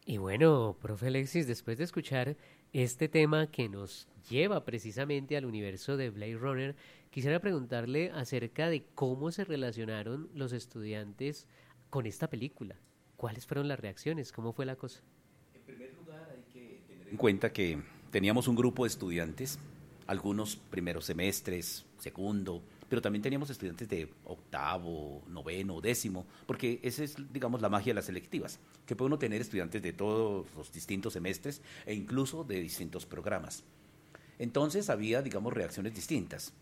Y bueno, profe Alexis, después de escuchar este tema que nos lleva precisamente al universo de Blade Runner, quisiera preguntarle acerca de cómo se relacionaron los estudiantes con esta película. ¿Cuáles fueron las reacciones? ¿Cómo fue la cosa? En cuenta que teníamos un grupo de estudiantes, algunos primeros semestres, segundo, pero también teníamos estudiantes de octavo, noveno, décimo, porque esa es, digamos, la magia de las selectivas, que puede uno tener estudiantes de todos los distintos semestres e incluso de distintos programas. Entonces había, digamos, reacciones distintas.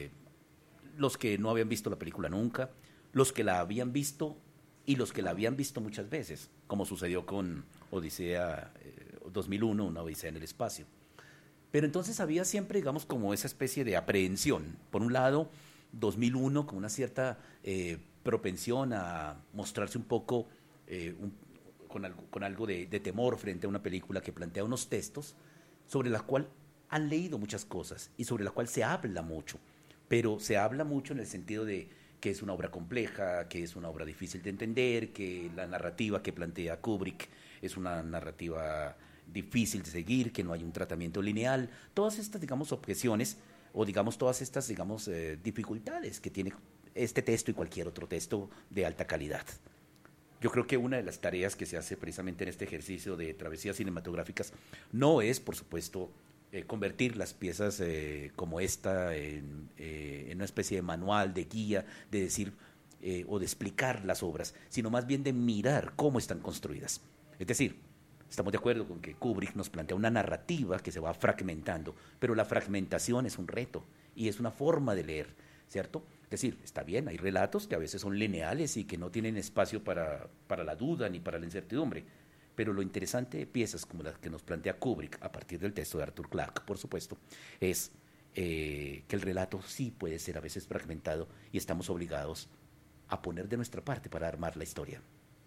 Los que no habían visto la película nunca, los que la habían visto y los que la habían visto muchas veces, como sucedió con Odisea 2001, una Odisea en el espacio. Pero entonces había siempre, digamos, como esa especie de aprehensión. Por un lado, 2001 con una cierta propensión a mostrarse un poco con algo de temor frente a una película que plantea unos textos sobre la cual han leído muchas cosas y sobre la cual se habla mucho, pero se habla mucho en el sentido de que es una obra compleja, que es una obra difícil de entender, que la narrativa que plantea Kubrick es una narrativa difícil de seguir, que no hay un tratamiento lineal, todas estas, digamos, objeciones o digamos todas estas, digamos, dificultades que tiene este texto y cualquier otro texto de alta calidad. Yo creo que una de las tareas que se hace precisamente en este ejercicio de travesías cinematográficas no es, por supuesto, convertir las piezas como esta en una especie de manual, de guía, de decir o de explicar las obras, sino más bien de mirar cómo están construidas. Es decir, estamos de acuerdo con que Kubrick nos plantea una narrativa que se va fragmentando, pero la fragmentación es un reto y es una forma de leer, ¿cierto? Es decir, está bien, hay relatos que a veces son lineales y que no tienen espacio para la duda ni para la incertidumbre, pero lo interesante de piezas como las que nos plantea Kubrick a partir del texto de Arthur Clarke, por supuesto, es que el relato sí puede ser a veces fragmentado y estamos obligados a poner de nuestra parte para armar la historia.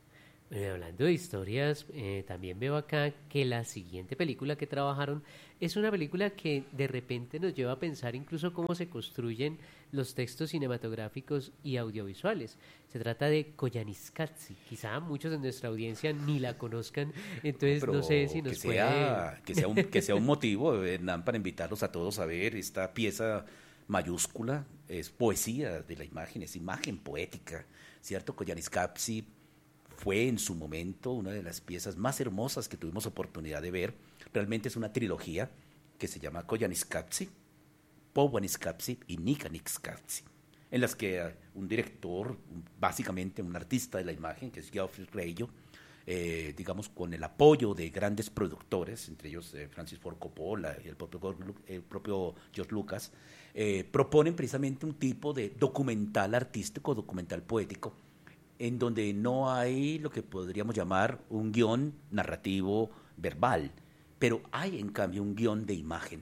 Hablando de historias, también veo acá que la siguiente película que trabajaron es una película que de repente nos lleva a pensar incluso cómo se construyen los textos cinematográficos y audiovisuales. Se trata de Koyaanisqatsi. Quizá muchos de nuestra audiencia ni la conozcan, No, entonces no sé si pero nos puede... que sea un motivo, Hernán, para invitarlos a todos a ver esta pieza mayúscula, es poesía de la imagen, es imagen poética, ¿cierto? Koyaanisqatsi fue en su momento una de las piezas más hermosas que tuvimos oportunidad de ver. Realmente es una trilogía que se llama Koyaanisqatsi, Powaanisqatsi y Nikanixqatsi, en las que un director, básicamente un artista de la imagen, que es Geoffrey Reyo, digamos, con el apoyo de grandes productores, entre ellos Francis Ford Coppola y el propio George Lucas, proponen precisamente un tipo de documental artístico, documental poético, en donde no hay lo que podríamos llamar un guión narrativo verbal, pero hay en cambio un guión de imagen,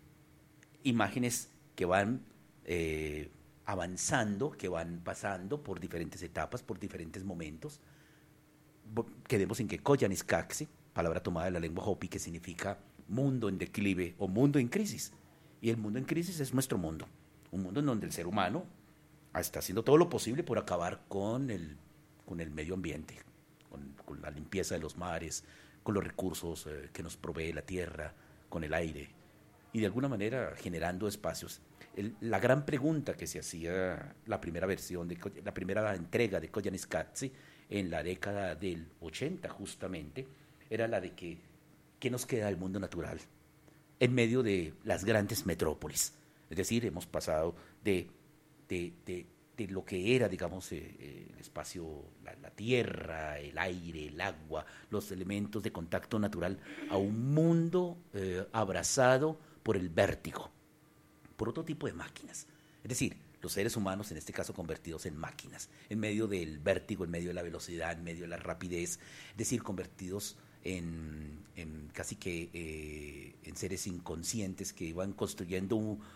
imágenes que van avanzando, que van pasando por diferentes etapas, por diferentes momentos. Quedemos en que Koyaanisqatsi, palabra tomada de la lengua Hopi, que significa mundo en declive o mundo en crisis. Y el mundo en crisis es nuestro mundo, un mundo en donde el ser humano está haciendo todo lo posible por acabar con el medio ambiente, con la limpieza de los mares, con los recursos que nos provee la tierra, con el aire, y de alguna manera generando espacios. La gran pregunta que se hacía la primera versión, la primera entrega de Koyaanisqatsi en la década del 80 justamente, era la de que, ¿qué nos queda del mundo natural en medio de las grandes metrópolis? Es decir, hemos pasado de lo que era, digamos, el espacio, la tierra, el aire, el agua, los elementos de contacto natural, a un mundo abrazado por el vértigo, por otro tipo de máquinas. Es decir, los seres humanos, en este caso convertidos en máquinas, en medio del vértigo, en medio de la velocidad, en medio de la rapidez, es decir, convertidos en casi que en seres inconscientes que van construyendo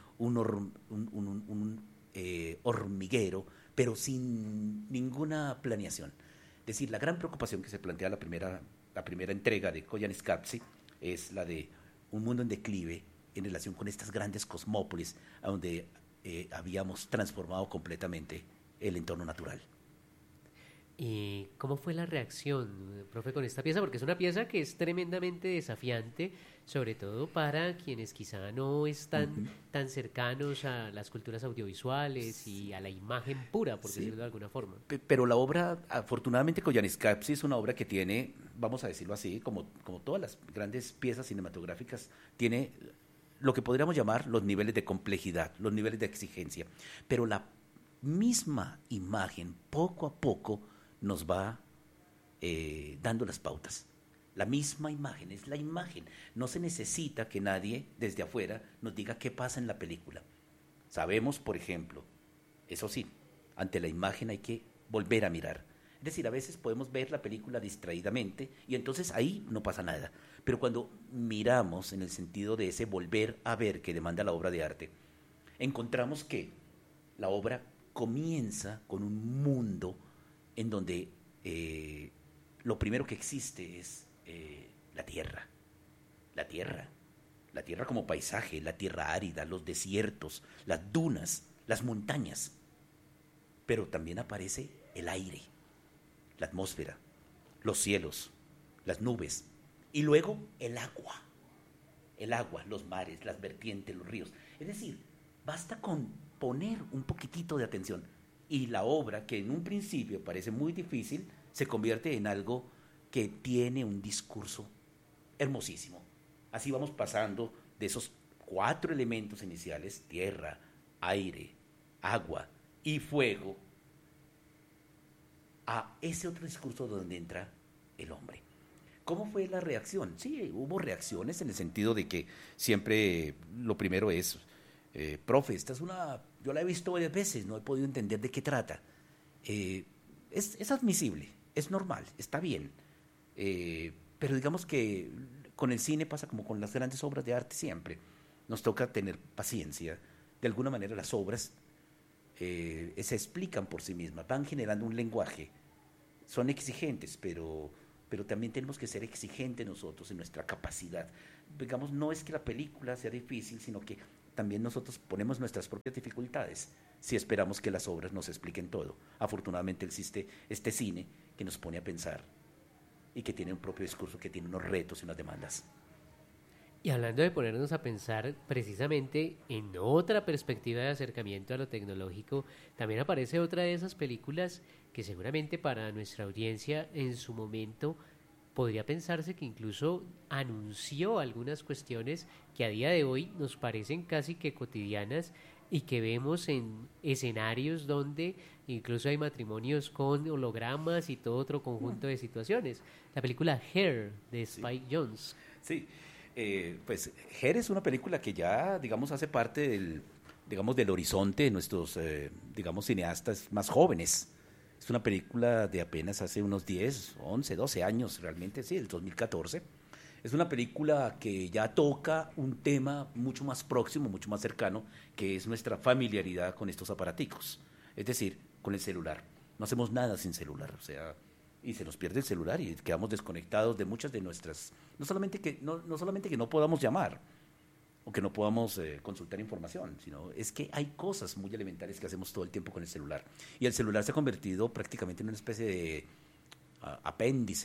un hormiguero, pero sin ninguna planeación. Es decir, la gran preocupación que se plantea la primera entrega de Koyaanisqatsi es la de un mundo en declive en relación con estas grandes cosmópolis a donde habíamos transformado completamente el entorno natural. ¿Y cómo fue la reacción, profe, con esta pieza? Porque es una pieza que es tremendamente desafiante, sobre todo para quienes quizá no están Ujú. tan cercanos a las culturas audiovisuales y a la imagen pura, por Sí, decirlo de alguna forma. pero la obra, afortunadamente, Koyaanisqatsi es una obra que tiene, vamos a decirlo así, como todas las grandes piezas cinematográficas, tiene lo que podríamos llamar los niveles de complejidad, los niveles de exigencia. Pero la misma imagen, poco a poco, nos va dando las pautas. La misma imagen, es la imagen. No se necesita que nadie desde afuera nos diga qué pasa en la película. Sabemos, por ejemplo, eso sí, ante la imagen hay que volver a mirar. Es decir, a veces podemos ver la película distraídamente y entonces ahí no pasa nada. Pero cuando miramos en el sentido de ese volver a ver que demanda la obra de arte, encontramos que la obra comienza con un mundo en donde lo primero que existe es la tierra. La tierra. La tierra como paisaje, la tierra árida, los desiertos, las dunas, las montañas. Pero también aparece el aire, la atmósfera, los cielos, las nubes y luego el agua, los mares, las vertientes, los ríos. Es decir, basta con poner un poquitito de atención y la obra, que en un principio parece muy difícil, se convierte en algo que tiene un discurso hermosísimo. Así vamos pasando de esos cuatro elementos iniciales, tierra, aire, agua y fuego, a ese otro discurso donde entra el hombre. ¿Cómo fue la reacción? Sí, hubo reacciones en el sentido de que siempre lo primero es, profe, esta es una, yo la he visto varias veces, no he podido entender de qué trata. Es admisible, es normal, está bien. Pero digamos que con el cine pasa como con las grandes obras de arte siempre. Nos toca tener paciencia. De alguna manera las obras se explican por sí mismas, van generando un lenguaje, son exigentes, pero también tenemos que ser exigentes nosotros en nuestra capacidad. Digamos, no es que la película sea difícil, sino que también nosotros ponemos nuestras propias dificultades si esperamos que las obras nos expliquen todo. Afortunadamente existe este cine que nos pone a pensar y que tiene un propio discurso, que tiene unos retos y unas demandas. Y hablando de ponernos a pensar precisamente en otra perspectiva de acercamiento a lo tecnológico, también aparece otra de esas películas que seguramente para nuestra audiencia en su momento podría pensarse que incluso anunció algunas cuestiones que a día de hoy nos parecen casi que cotidianas y que vemos en escenarios donde incluso hay matrimonios con hologramas y todo otro conjunto de situaciones. La película Hair de Sí, Spike Jonze. sí. Pues Her es una película que ya, digamos, hace parte del horizonte de nuestros, digamos, cineastas más jóvenes. Es una película de apenas hace unos 10, 11, 12 años, realmente, sí, del 2014. Es una película que ya toca un tema mucho más próximo, mucho más cercano, que es nuestra familiaridad con estos aparaticos. Es decir, con el celular. No hacemos nada sin celular, o sea, y se nos pierde el celular y quedamos desconectados de muchas de nuestras, no solamente que no podamos llamar o que no podamos consultar información, sino es que hay cosas muy elementales que hacemos todo el tiempo con el celular. Y el celular se ha convertido prácticamente en una especie de apéndice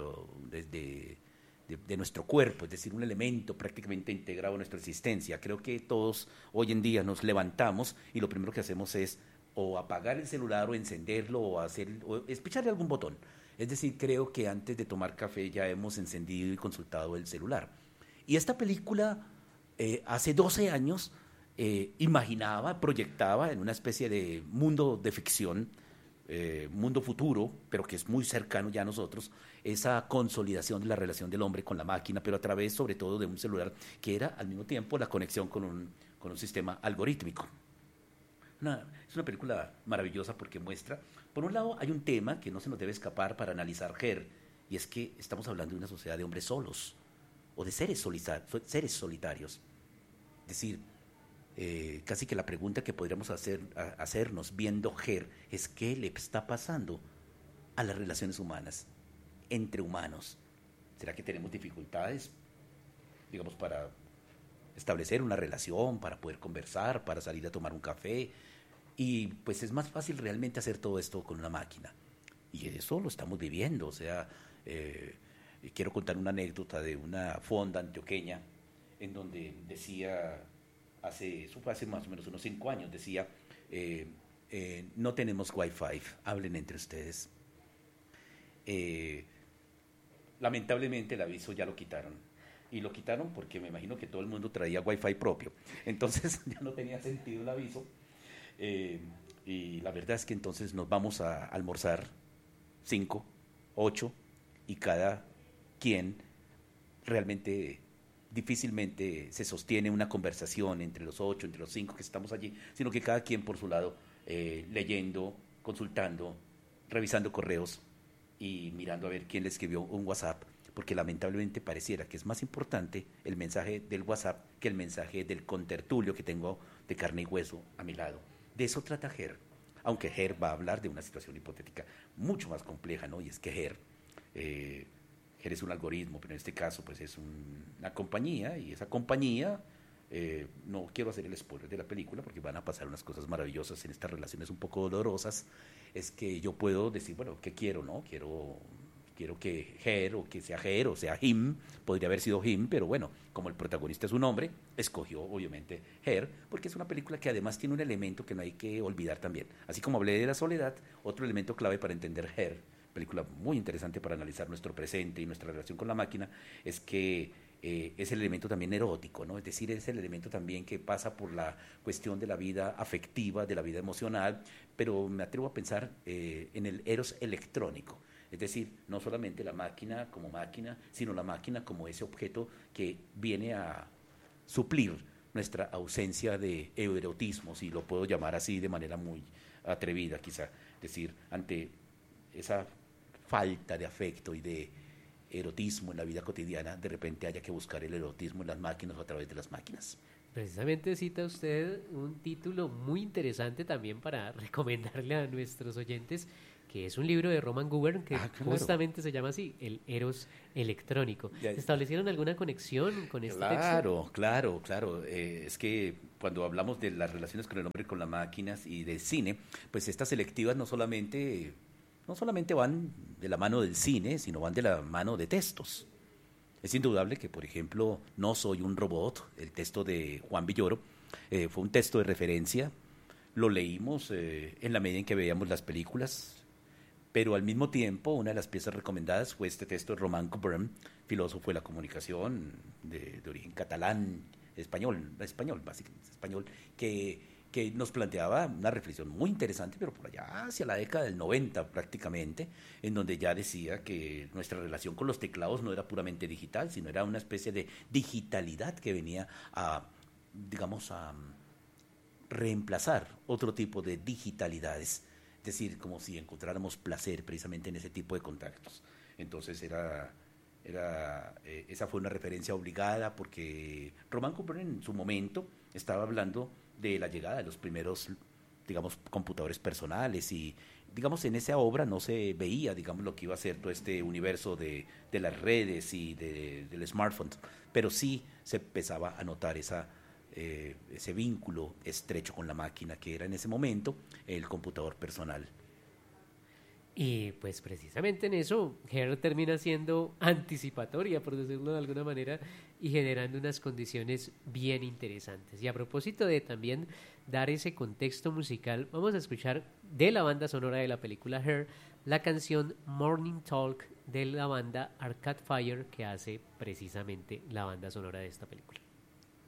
de nuestro cuerpo, es decir, un elemento prácticamente integrado a nuestra existencia. Creo que todos hoy en día nos levantamos y lo primero que hacemos es o apagar el celular o encenderlo o espicharle algún botón. Es decir, creo que antes de tomar café ya hemos encendido y consultado el celular. Y esta película, hace 12 años, imaginaba, proyectaba en una especie de mundo de ficción, mundo futuro, pero que es muy cercano ya a nosotros, esa consolidación de la relación del hombre con la máquina, pero a través sobre todo de un celular que era al mismo tiempo la conexión con un sistema algorítmico. Es una película maravillosa porque muestra, por un lado, hay un tema que no se nos debe escapar para analizar Her, y es que estamos hablando de una sociedad de hombres solos, o de seres solitarios. Es decir, casi que la pregunta que podríamos hacernos viendo Her es qué le está pasando a las relaciones humanas, entre humanos. ¿Será que tenemos dificultades, digamos, para establecer una relación, para poder conversar, para salir a tomar un café? Y pues es más fácil realmente hacer todo esto con una máquina. Y eso lo estamos viviendo. O sea, quiero contar una anécdota de una fonda antioqueña en donde decía, eso fue hace más o menos unos 5 años, decía, no tenemos wifi, hablen entre ustedes. Lamentablemente el aviso ya lo quitaron. Y lo quitaron porque me imagino que todo el mundo traía wifi propio. Entonces ya no tenía sentido el aviso. Y la verdad es que entonces nos vamos a almorzar 5, 8, y cada quien realmente difícilmente se sostiene una conversación entre los 8, entre los 5 que estamos allí, sino que cada quien por su lado, leyendo, consultando, revisando correos y mirando a ver quién le escribió un WhatsApp, porque lamentablemente pareciera que es más importante el mensaje del WhatsApp que el mensaje del contertulio que tengo de carne y hueso a mi lado. De eso trata Her, aunque Her va a hablar de una situación hipotética mucho más compleja, ¿no? Y es que Her es un algoritmo, pero en este caso pues es una compañía, y esa compañía, no quiero hacer el spoiler de la película porque van a pasar unas cosas maravillosas en estas relaciones un poco dolorosas, es que yo puedo decir, bueno, ¿qué quiero, no? Quiero que Her, o que sea Her, o sea Him, podría haber sido Him, pero bueno, como el protagonista es un hombre, escogió obviamente Her, porque es una película que además tiene un elemento que no hay que olvidar también. Así como hablé de la soledad, otro elemento clave para entender Her, película muy interesante para analizar nuestro presente y nuestra relación con la máquina, es que es el elemento también erótico, ¿no? Es decir, es el elemento también que pasa por la cuestión de la vida afectiva, de la vida emocional, pero me atrevo a pensar en el eros electrónico. Es decir, no solamente la máquina como máquina, sino la máquina como ese objeto que viene a suplir nuestra ausencia de erotismo, si lo puedo llamar así de manera muy atrevida quizá. Es decir, ante esa falta de afecto y de erotismo en la vida cotidiana, de repente haya que buscar el erotismo en las máquinas o a través de las máquinas. Precisamente cita usted un título muy interesante también para recomendarle a nuestros oyentes, que es un libro de Roman Gubern que Claro. justamente se llama así, El Eros Electrónico. Ya, ¿Establecieron alguna conexión con este texto? Claro. Es que cuando hablamos de las relaciones con el hombre y con las máquinas y del cine, pues estas selectivas no solamente van de la mano del cine, sino van de la mano de textos. Es indudable que, por ejemplo, No soy un robot, el texto de Juan Villoro, fue un texto de referencia, lo leímos en la medida en que veíamos las películas, pero al mismo tiempo una de las piezas recomendadas fue este texto de Roman Gubern, filósofo de la comunicación de origen catalán, básicamente español, que nos planteaba una reflexión muy interesante, pero por allá hacia la década del 90 prácticamente, en donde ya decía que nuestra relación con los teclados no era puramente digital, sino era una especie de digitalidad que venía a, digamos, a reemplazar otro tipo de digitalidades. Es decir, como si encontráramos placer precisamente en ese tipo de contactos. Entonces esa fue una referencia obligada porque Roman Gubern en su momento estaba hablando de la llegada de los primeros, digamos, computadores personales, y digamos en esa obra no se veía, digamos, lo que iba a ser todo este universo de las redes y del smartphone, pero sí se empezaba a notar ese vínculo estrecho con la máquina que era en ese momento el computador personal. Y pues precisamente en eso, Her termina siendo anticipatoria, por decirlo de alguna manera, y generando unas condiciones bien interesantes. Y a propósito de también dar ese contexto musical, vamos a escuchar de la banda sonora de la película Her la canción Morning Talk de la banda Arcade Fire, que hace precisamente la banda sonora de esta película.